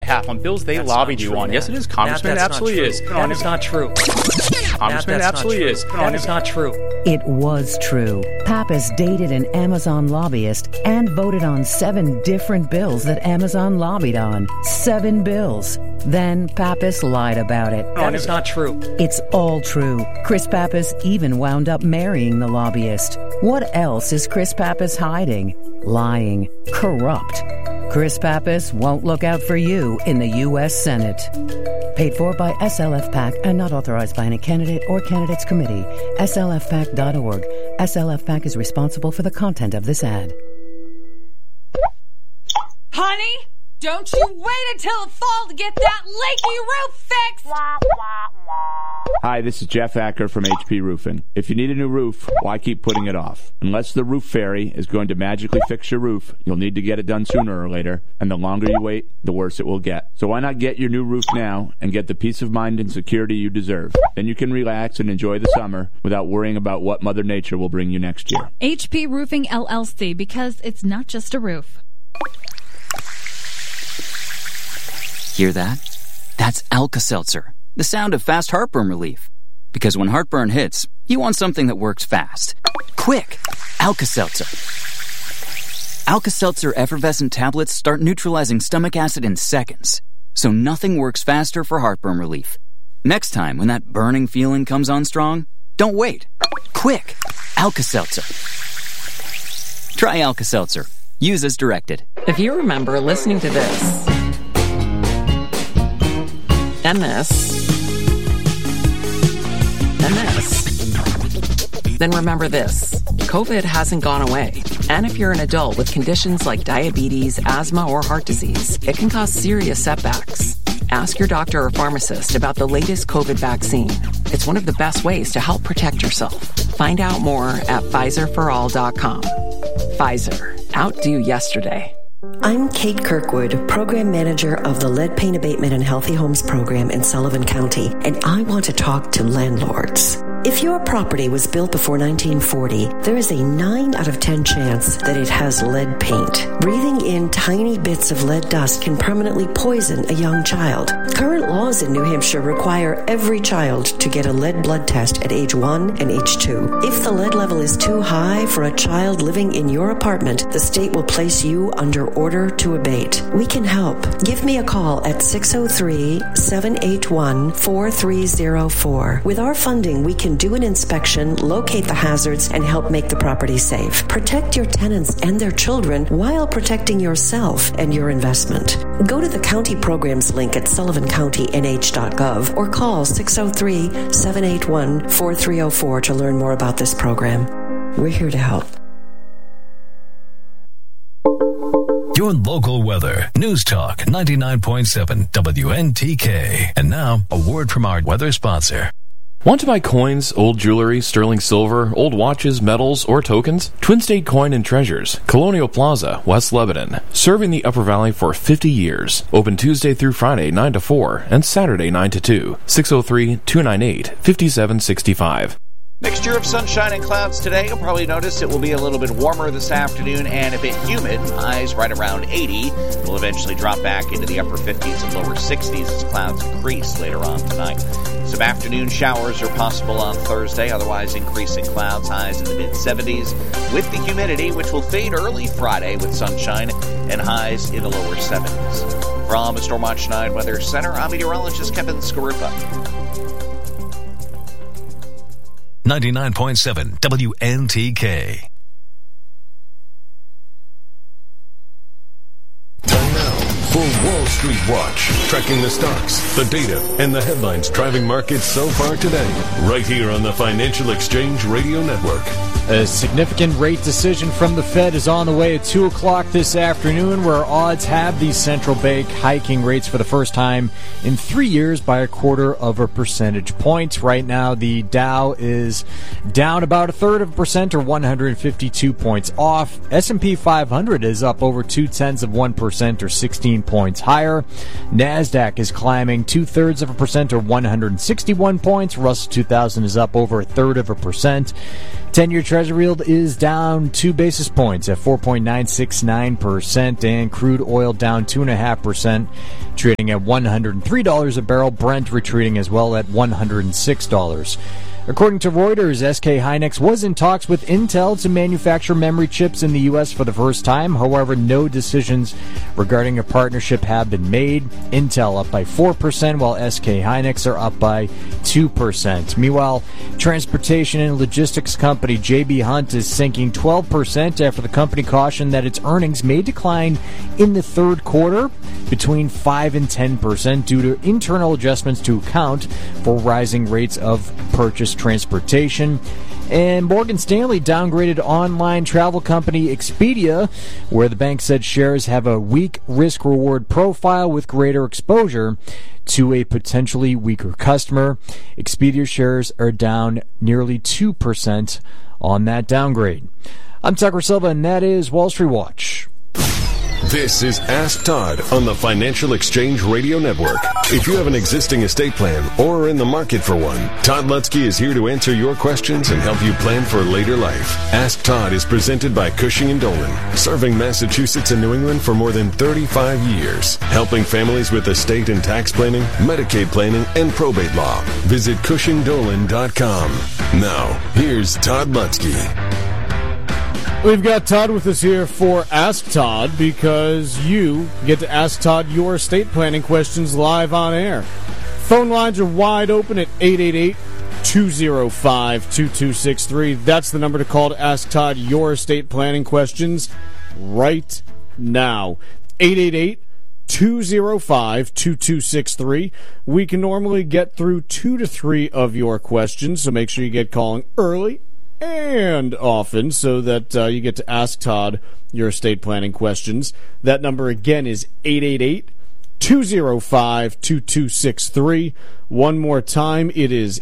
behalf on bills they lobbied you on. Yes, it is, Congressman. It absolutely is. That is not true. Congressman, it absolutely is. That is not true. It was true. Pappas dated an Amazon lobbyist and voted on 7 different bills that Amazon lobbied on. 7 bills. Then Pappas lied about it. That is not true. It's all true. Chris Pappas even wound up marrying the lobbyist. What else is Chris Pappas hiding? Lying. Corrupt. Chris Pappas won't look out for you in the U.S. Senate. Paid for by SLF PAC and not authorized by any candidate or candidates committee. SLFPAC.org. SLF PAC is responsible for the content of this ad. Honey, don't you wait until the fall to get that leaky roof fixed! Hi, this is Jeff Acker from HP Roofing. If you need a new roof, why keep putting it off? Unless the roof fairy is going to magically fix your roof, you'll need to get it done sooner or later, and the longer you wait, the worse it will get. So why not get your new roof now and get the peace of mind and security you deserve? Then you can relax and enjoy the summer without worrying about what Mother Nature will bring you next year. HP Roofing LLC, because it's not just a roof. Hear that? That's Alka-Seltzer, the sound of fast heartburn relief. Because when heartburn hits, you want something that works fast. Quick! Alka-Seltzer. Alka-Seltzer effervescent tablets start neutralizing stomach acid in seconds, so nothing works faster for heartburn relief. Next time when that burning feeling comes on strong, don't wait. Quick! Alka-Seltzer. Try Alka-Seltzer. Use as directed. If you remember listening to this, and this, and this, then remember this. COVID hasn't gone away. And if you're an adult with conditions like diabetes, asthma, or heart disease, it can cause serious setbacks. Ask your doctor or pharmacist about the latest COVID vaccine. It's one of the best ways to help protect yourself. Find out more at PfizerForAll.com. Pfizer. Outdo yesterday. I'm Kate Kirkwood, Program Manager of the Lead Paint Abatement and Healthy Homes Program in Sullivan County, and I want to talk to landlords. If your property was built before 1940, there is a 9 out of 10 chance that it has lead paint. Breathing in tiny bits of lead dust can permanently poison a young child. Current laws in New Hampshire require every child to get a lead blood test at age 1 and age 2. If the lead level is too high for a child living in your apartment, the state will place you under order to abate. We can help. Give me a call at 603-781-4304. With our funding, we can do an inspection, locate the hazards, and help make the property safe. Protect your tenants and their children while protecting yourself and your investment. Go to the county programs link at sullivancountynh.gov or call 603-781-4304 to learn more about this program. We're here to help. Your local weather. News Talk 99.7 WNTK. And now, a word from our weather sponsor. Want to buy coins, old jewelry, sterling silver, old watches, medals, or tokens? Twin State Coin and Treasures, Colonial Plaza, West Lebanon. Serving the Upper Valley for 50 years. Open Tuesday through Friday 9 to 4 and Saturday 9 to 2. 603-298-5765. Mixture of sunshine and clouds today. You'll probably notice it will be a little bit warmer this afternoon and a bit humid. Highs right around 80. We'll eventually drop back into the upper 50s and lower 60s as clouds increase later on tonight. Some afternoon showers are possible on Thursday, otherwise increasing clouds, highs in the mid-70s with the humidity, which will fade early Friday with sunshine and highs in the lower 70s. From the Storm Watch 9 Weather Center, I'm meteorologist Kevin Skarupa. 99.7 WNTK. And now, for Wall Street Watch, tracking the stocks, the data, and the headlines driving markets so far today, right here on the Financial Exchange Radio Network. A significant rate decision from the Fed is on the way at 2 o'clock this afternoon, where odds have the central bank hiking rates for the first time in 3 years by 0.25 percentage point. Right now, the Dow is down about 0.33% or 152 points off. S&P 500 is up over 0.2% or 16 points higher. NASDAQ is climbing 0.2% or 161 points. Russell 2000 is up over 0.33%. 10-year Treasury yield is down 2 basis points at 4.969%, and crude oil down 2.5%, trading at $103 a barrel. Brent retreating as well at $106. According to Reuters, SK Hynix was in talks with Intel to manufacture memory chips in the U.S. for the first time. However, no decisions regarding a partnership have been made. Intel up by 4%, while SK Hynix are up by 2%. Meanwhile, transportation and logistics company J.B. Hunt is sinking 12% after the company cautioned that its earnings may decline in the third quarter between 5 and 10% due to internal adjustments to account for rising rates of purchase transportation. And Morgan Stanley downgraded online travel company Expedia, where the bank said shares have a weak risk-reward profile with greater exposure to a potentially weaker customer. Expedia shares are down nearly 2% on that downgrade. I'm Tucker Silva, and that is Wall Street Watch. This is Ask Todd on the Financial Exchange Radio Network. If you have an existing estate plan or are in the market for one, Todd Lutzke is here to answer your questions and help you plan for later life. Ask Todd is presented by Cushing & Dolan, serving Massachusetts and New England for more than 35 years, helping families with estate and tax planning, Medicaid planning, and probate law. Visit CushingDolan.com. Now, here's Todd Lutzke. We've got Todd with us here for Ask Todd because you get to ask Todd your estate planning questions live on air. Phone lines are wide open at 888-205-2263. That's the number to call to ask Todd your estate planning questions right now. 888-205-2263. We can normally get through 2 to 3 of your questions, so make sure you get calling early and often so that you get to ask Todd your estate planning questions. That number again is 888-205-2263. One more time, it is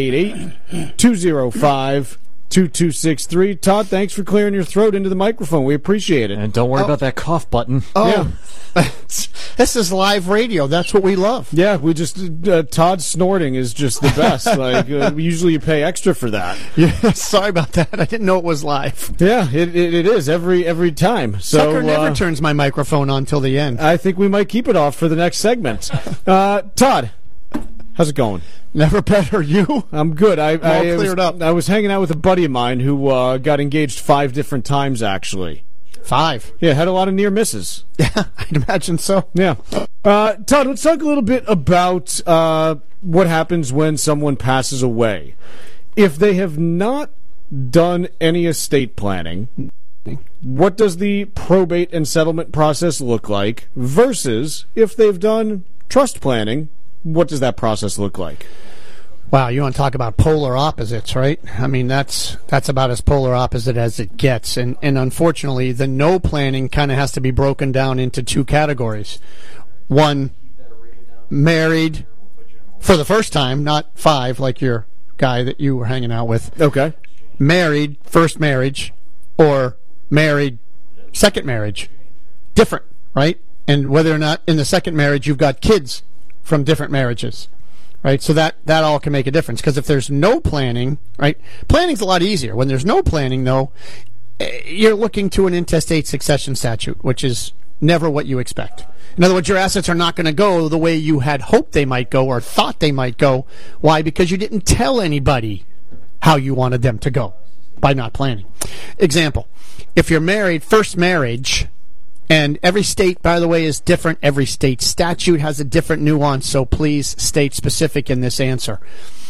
888-205-2263. Todd, thanks for clearing your throat into the microphone. We appreciate it. And don't worry about that cough button. Oh, yeah. This is live radio. That's what we love. Yeah, we just Todd snorting is just the best. Usually you pay extra for that. Yeah, sorry about that. I didn't know it was live. Yeah, it is every time. So Tucker never turns my microphone on till the end. I think we might keep it off for the next segment. Todd, how's it going? Never better. You? I'm good. I cleared up. I was hanging out with a buddy of mine who got engaged 5 different times, actually. 5? Yeah, had a lot of near misses. Yeah, I'd imagine so. Yeah. Todd, let's talk a little bit about what happens when someone passes away. If they have not done any estate planning, what does the probate and settlement process look like versus if they've done trust planning? What does that process look like? Wow, you want to talk about polar opposites, right? I mean, that's about as polar opposite as it gets. And unfortunately, the no planning kind of has to be broken down into 2 categories. One, married for the first time, not 5 like your guy that you were hanging out with. Okay. Married, first marriage, or married, second marriage. Different, right? And whether or not in the second marriage you've got kids from different marriages. Right, so that all can make a difference. Because if there's no planning, right, planning's a lot easier. When there's no planning, though, you're looking to an intestate succession statute, which is never what you expect. In other words, your assets are not going to go the way you had hoped they might go or thought they might go. Why? Because you didn't tell anybody how you wanted them to go by not planning. Example, if you're married, first marriage, and every state, by the way, is different. Every state statute has a different nuance, so please state specific in this answer.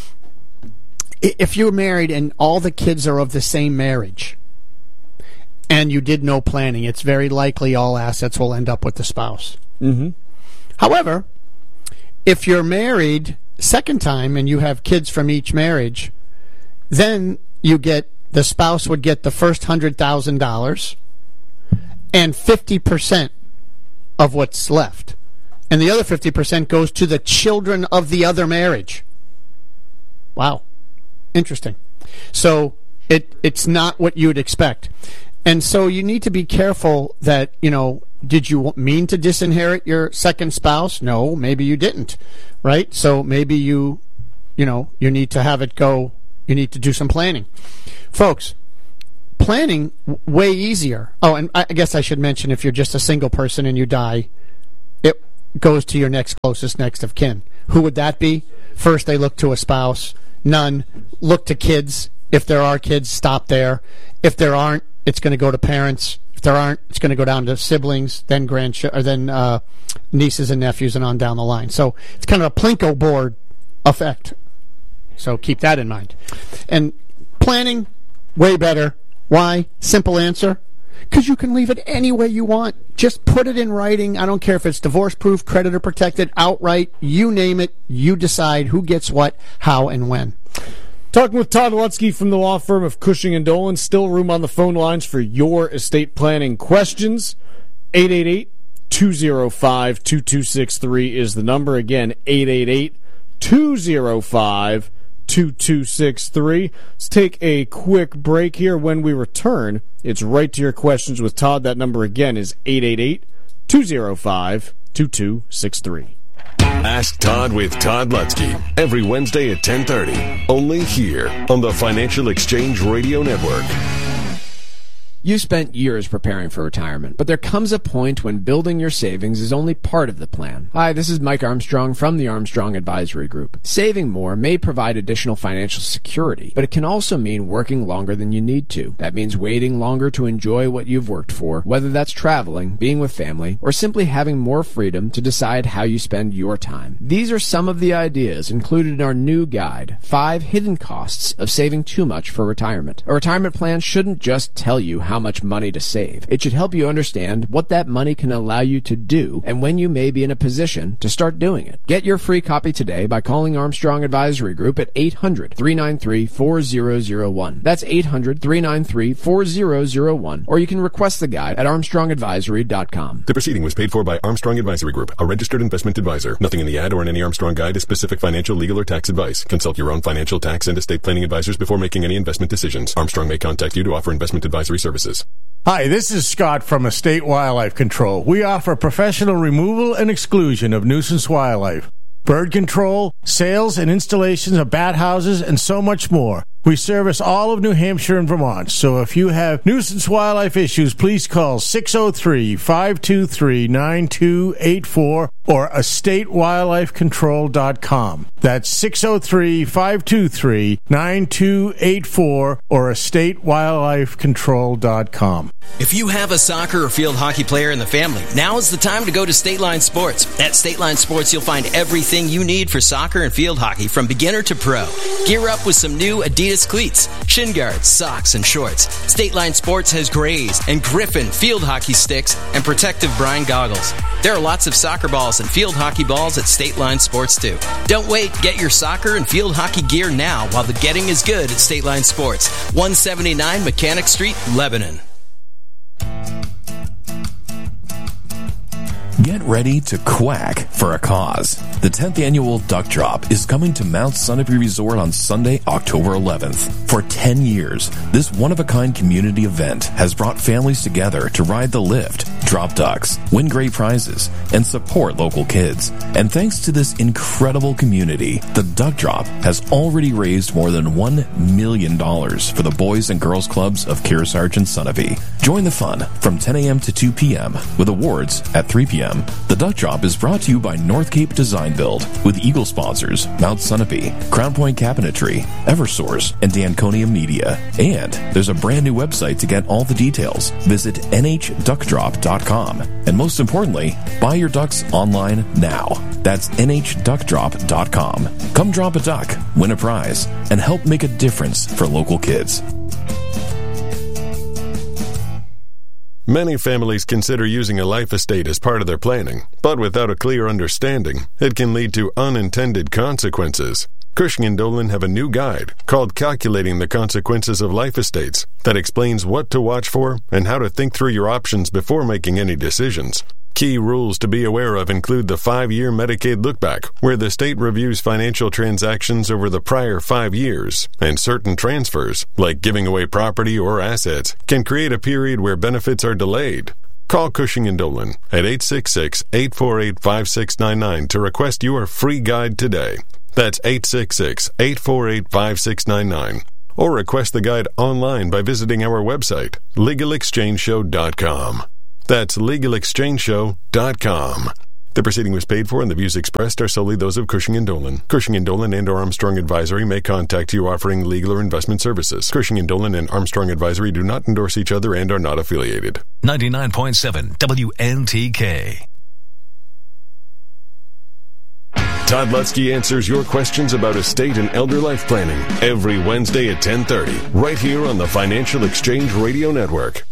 If you're married and all the kids are of the same marriage and you did no planning, it's very likely all assets will end up with the spouse. Mm-hmm. However, if you're married second time and you have kids from each marriage, then the spouse would get the first $100,000 and 50% of what's left. And the other 50% goes to the children of the other marriage. Wow. Interesting. So it's not what you'd expect. And so you need to be careful that, did you mean to disinherit your second spouse? No, maybe you didn't. Right? So maybe you need to have it go, you need to do some planning. Folks, planning way easier. Oh, and I guess I should mention, if you're just a single person and you die, it goes to your closest next of kin. Who would that be? First, they look to a spouse. None. Look to kids. If there are kids, stop there. If there aren't, it's going to go to parents. If there aren't, it's going to go down to siblings, then nieces and nephews, and on down the line. So it's kind of a Plinko board effect. So keep that in mind. And planning, way better. Why? Simple answer. Because you can leave it any way you want. Just put it in writing. I don't care if it's divorce-proof, creditor protected, outright. You name it. You decide who gets what, how, and when. Talking with Todd Lutzke from the law firm of Cushing & Dolan. Still room on the phone lines for your estate planning questions. 888-205-2263 is the number. Again, 888-205-2263. Let's take a quick break here. When we return, it's right to your questions with Todd. That number again is 888-205-2263. Ask Todd with Todd Lutzke every Wednesday at 10:30, only here on the Financial Exchange Radio Network. You spent years preparing for retirement, but there comes a point when building your savings is only part of the plan. Hi, this is Mike Armstrong from the Armstrong Advisory Group. Saving more may provide additional financial security, but it can also mean working longer than you need to. That means waiting longer to enjoy what you've worked for, whether that's traveling, being with family, or simply having more freedom to decide how you spend your time. These are some of the ideas included in our new guide, 5 Hidden Costs of Saving Too Much for Retirement. A retirement plan shouldn't just tell you how much money to save. It should help you understand what that money can allow you to do and when you may be in a position to start doing it. Get your free copy today by calling Armstrong Advisory Group at 800-393-4001. That's 800-393-4001. Or you can request the guide at armstrongadvisory.com. The proceeding was paid for by Armstrong Advisory Group, a registered investment advisor. Nothing in the ad or in any Armstrong guide is specific financial, legal, or tax advice. Consult your own financial, tax, and estate planning advisors before making any investment decisions. Armstrong may contact you to offer investment advisory services. Hi, this is Scott from Estate Wildlife Control. We offer professional removal and exclusion of nuisance wildlife, bird control, sales and installations of bat houses, and so much more. We service all of New Hampshire and Vermont, so if you have nuisance wildlife issues, please call 603-523-9284 or estatewildlifecontrol.com. That's 603-523-9284 or estatewildlifecontrol.com. If you have a soccer or field hockey player in the family, now is the time to go to State Line Sports. At State Line Sports, you'll find everything you need for soccer and field hockey from beginner to pro. Gear up with some new Adidas cleats, shin guards, socks, and shorts. State Line Sports has Grays and Griffin field hockey sticks and protective brine goggles. There are lots of soccer balls and field hockey balls at State Line Sports too. Don't wait, get your soccer and field hockey gear now while the getting is good at State Line Sports, 179 Mechanic Street, Lebanon. Get ready to quack for a cause. The 10th annual Duck Drop is coming to Mount Sunapee Resort on Sunday, October 11th. For 10 years, this one-of-a-kind community event has brought families together to ride the lift, drop ducks, win great prizes, and support local kids. And thanks to this incredible community, the Duck Drop has already raised more than $1 million for the Boys and Girls Clubs of Kearsarge and Sunapee. Join the fun from 10 a.m. to 2 p.m. with awards at 3 p.m. The Duck Drop is brought to you by North Cape Design Build with Eagle sponsors Mount Sunapee, Crown Point Cabinetry, Eversource, and Danconia Media. And there's a brand new website to get all the details. Visit nhduckdrop.com. And most importantly, buy your ducks online now. That's nhduckdrop.com. Come drop a duck, win a prize, and help make a difference for local kids. Many families consider using a life estate as part of their planning, but without a clear understanding, it can lead to unintended consequences. Cushing & Dolan have a new guide called Calculating the Consequences of Life Estates that explains what to watch for and how to think through your options before making any decisions. Key rules to be aware of include the 5-year Medicaid lookback, where the state reviews financial transactions over the prior 5 years, and certain transfers, like giving away property or assets, can create a period where benefits are delayed. Call Cushing & Dolan at 866-848-5699 to request your free guide today. That's 866-848-5699. or request the guide online by visiting our website, LegalExchangeShow.com. That's LegalExchangeShow.com. The proceeding was paid for and the views expressed are solely those of Cushing & Dolan. Cushing & Dolan and or Armstrong Advisory may contact you offering legal or investment services. Cushing & Dolan and Armstrong Advisory do not endorse each other and are not affiliated. 99.7 WNTK. Todd Lutzke answers your questions about estate and elder life planning every Wednesday at 10:30, right here on the Financial Exchange Radio Network.